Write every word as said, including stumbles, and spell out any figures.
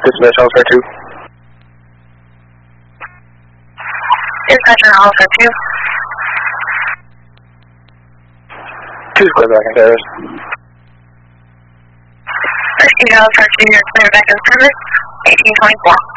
Dispatch Alpha two. Dispatcher Alpha two. Two square back in Paris. Rescue Alpha two, you're clear back in service, eighteen twenty-four.